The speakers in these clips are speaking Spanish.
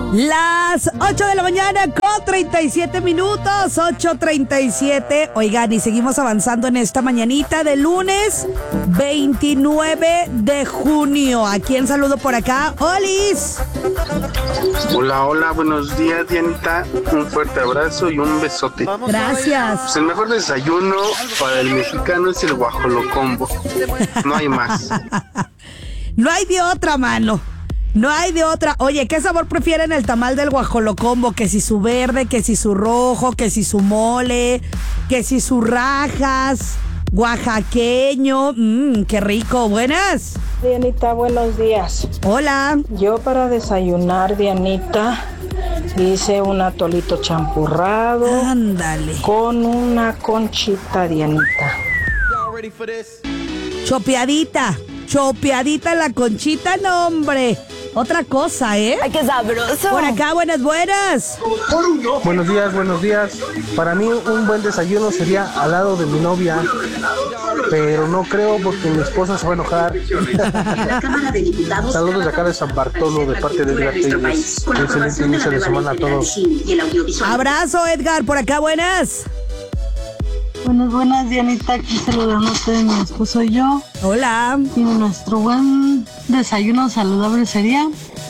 Las 8 de la mañana con 37 minutos, 8:37. Oigan, y seguimos avanzando en esta mañanita de lunes 29 de junio. ¿A quién saludo por acá? ¡Olis! Hola, hola, buenos días, Dianita. Un fuerte abrazo y un besote. Gracias. Pues el mejor desayuno para el mexicano es el guajolocombo. No hay más. No hay de otra, mano. No hay de otra. Oye, ¿qué sabor prefieren el tamal del guajolocombo? Que si su verde, que si su rojo, que si su mole, que si su rajas, oaxaqueño. Qué rico. Buenas. Dianita, buenos días. Hola. Yo para desayunar, Dianita, hice un atolito champurrado. Ándale. Con una conchita, Dianita. Chopeadita la conchita, no, hombre. Otra cosa, ¿eh? ¡Ay, qué sabroso! Por acá, buenas. Buenos días. Para mí un buen desayuno sería al lado de mi novia, pero no creo porque mi esposa se va a enojar. Saludos de acá de San Bartolo, de parte de Edgar Telles. Excelente inicio de semana a todos. Abrazo, Edgar. Por acá, buenas. Buenas, Dianita, aquí saludándote de mi esposo y yo. Hola. Y nuestro buen desayuno saludable sería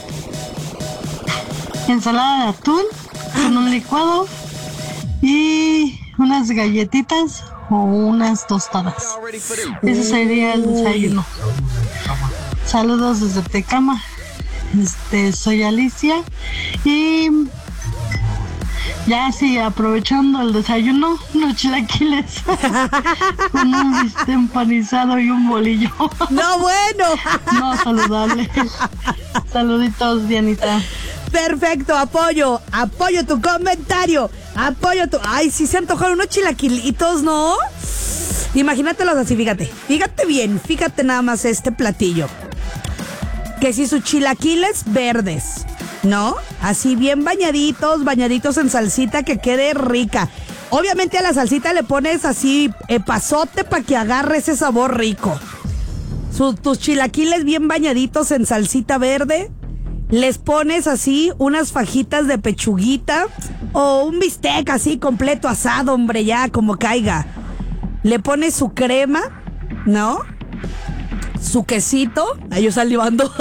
ensalada de atún con un licuado y unas galletitas o unas tostadas. Ese sería el desayuno. Saludos desde Tecama. Soy Alicia y ya sí, aprovechando el desayuno, unos chilaquiles con un bistec empanizado y un bolillo. No, bueno. No, saludable. Saluditos, Dianita. Perfecto, apoyo tu comentario. Ay, sí se antojaron unos chilaquilitos, ¿no? Imagínatelos así, fíjate bien, fíjate nada más este platillo. Que si sus chilaquiles verdes, ¿no? Así bien bañaditos en salsita que quede rica. Obviamente a la salsita le pones así epazote para que agarre ese sabor rico. Tus chilaquiles bien bañaditos en salsita verde. Les pones así unas fajitas de pechuguita o un bistec así completo asado, hombre, ya como caiga. Le pones su crema, ¿no? Su quesito, ahí yo salivando.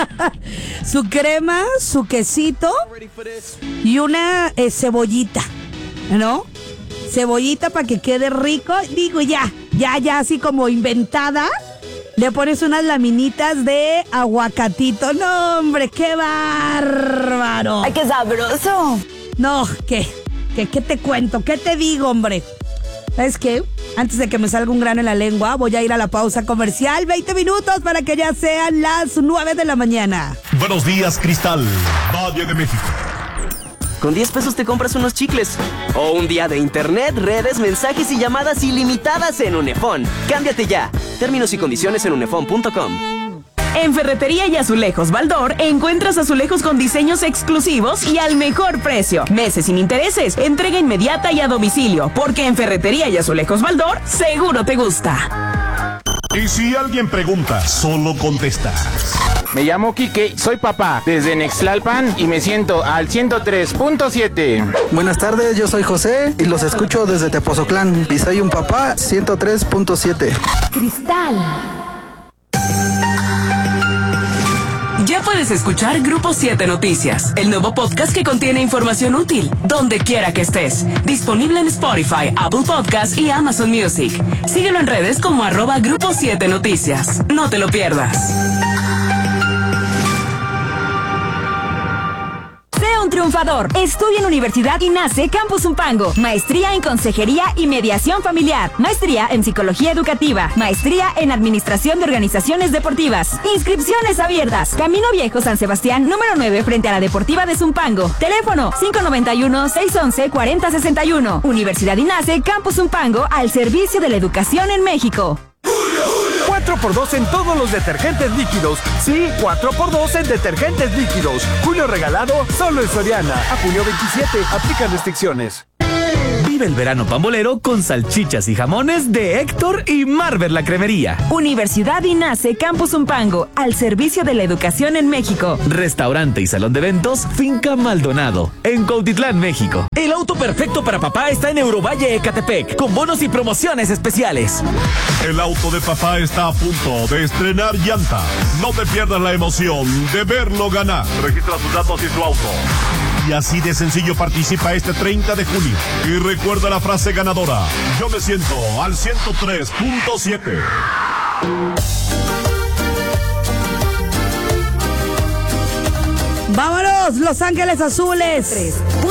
Su crema, su quesito y una cebollita, ¿no? Cebollita para que quede rico. Digo, ya así como inventada. Le pones unas laminitas de aguacatito. No, hombre, qué bárbaro. ¡Ay, qué sabroso! No, ¿qué te cuento? ¿Qué te digo, hombre? ¿Sabes qué? Antes de que me salga un grano en la lengua, voy a ir a la pausa comercial. 20 minutos para que ya sean las 9 de la mañana. Buenos días, Cristal, Valle de México. Con 10 pesos te compras unos chicles. O un día de internet, redes, mensajes y llamadas ilimitadas en Unefón. Cámbiate ya. Términos y condiciones en unefón.com. En Ferretería y Azulejos Baldor encuentras azulejos con diseños exclusivos y al mejor precio. Meses sin intereses, entrega inmediata y a domicilio. Porque en Ferretería y Azulejos Baldor seguro te gusta. Y si alguien pregunta, solo contestas. Me llamo Quique, soy papá desde Nextlalpan y me siento al 103.7. Buenas tardes, yo soy José y los escucho desde Tepoztlán y soy un papá 103.7. Cristal. Ya puedes escuchar Grupo 7 Noticias, el nuevo podcast que contiene información útil, donde quiera que estés. Disponible en Spotify, Apple Podcasts y Amazon Music. Síguelo en redes como @Grupo 7 Noticias. No te lo pierdas. Un triunfador. Estudia en Universidad INACE Campus Zumpango. Maestría en Consejería y Mediación Familiar. Maestría en Psicología Educativa. Maestría en Administración de Organizaciones Deportivas. Inscripciones abiertas. Camino Viejo San Sebastián, número 9, frente a la Deportiva de Zumpango. Teléfono 591-611-4061. Universidad INACE Campus Zumpango, al servicio de la educación en México. 4x2 en todos los detergentes líquidos. Sí, 4x2 en detergentes líquidos. Julio regalado solo en Soriana. A junio 27. Aplican restricciones. Vive el verano pambolero con salchichas y jamones de Héctor y Marvel la Cremería. Universidad INACE Campus Umpango, al servicio de la educación en México. Restaurante y salón de eventos Finca Maldonado, en Cuautitlán, México. El auto perfecto para papá está en Eurovalle Ecatepec, con bonos y promociones especiales. El auto de papá está a punto de estrenar llanta. No te pierdas la emoción de verlo ganar. Registra sus datos y su auto. Y así de sencillo participa este 30 de junio. Y recuerda la frase ganadora. Yo me siento al 103.7. ¡Vámonos, Los Ángeles Azules!